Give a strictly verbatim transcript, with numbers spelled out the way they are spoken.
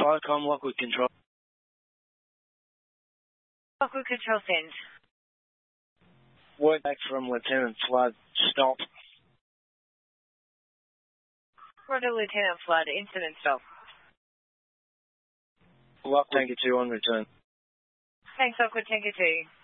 Viacom, Lockwood Control. Lockwood Control send. Word back from Lieutenant Flood. Stop. Roger, Lieutenant Flood. Incident stop. Lockwood Tanker two on return. Thanks, Lockwood Tanker two.